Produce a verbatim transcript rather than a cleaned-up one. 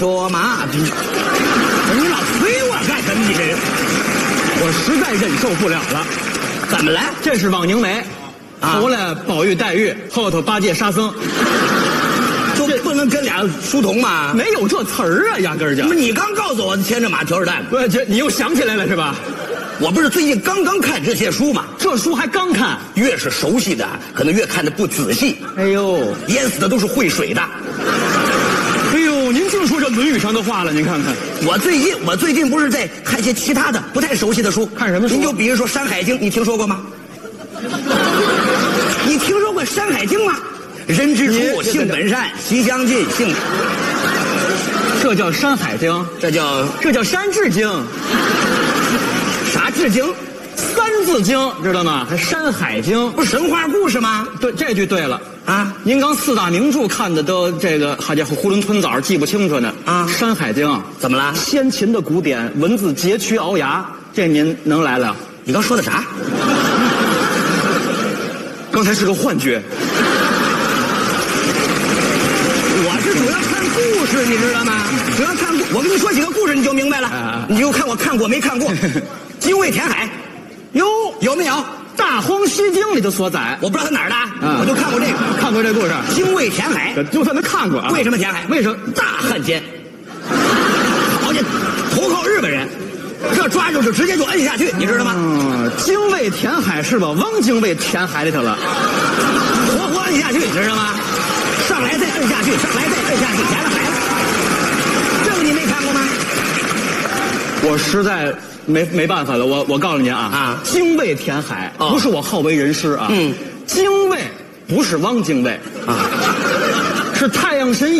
说嘛？你老催我干什么？你这人， 我实在忍受不了了。 怎么了？ 这是枉凝眉， 啊头来宝玉黛玉，后头八戒沙僧， 就不能跟俩书童吗？ 没有这词儿啊，压根儿就。 你刚告诉我牵着马，挑着担子， 不，这你又想起来了是吧？ 我不是最近刚刚看这些书吗？ 这书还刚看。 越是熟悉的，可能越看得不仔细。 哎呦， 淹死的都是会水的。 哎呦，您净说这《论语》上的话了，您看看。 我最近我最近不是在看一些其他的不太熟悉的书。 看什么书？ 您就比如说《山海经》，你听说过吗？你听说过《山海经》吗？人之初，性本善，习将进，性。 这叫《山海经》， 这叫这叫《山治经》。 啥治经？ 三字经知道吗？还《山海经》 不是神话故事吗？ 对，这句对了啊！ 您刚四大名著看的都这个，好家伙，囫囵吞枣记不清楚呢啊！ 《山海经》 怎么了？ 先秦的古典文字佶屈聱牙，这您能来了？ 你刚说的啥？ 刚才是个幻觉。 我是主要看故事，你知道吗？主要看故，我跟你说几个故事你就明白了。 啊、 你就看我看过没看过？精卫填海， 哟， 有没有？《 大荒西经》里的所载， 我不知道他哪儿的， 啊、 我就看过这个， 看过这故事。 精卫填海， 就算他看过啊。 为什么填海？ 为什么？ 大汉奸，好家伙，投靠日本人，这抓住就直接就摁下去，你知道吗？ 嗯，精卫填海是把汪精卫填海里头了， 活活摁下去，你知道吗？上来再摁下去，上来再摁下去，填了海了。这个你没看过吗？ 我实在没没办法了，我我告诉您啊啊， 精卫填海、哦、不是我好为人师啊， 嗯， 精卫不是汪精卫啊， 是太阳神。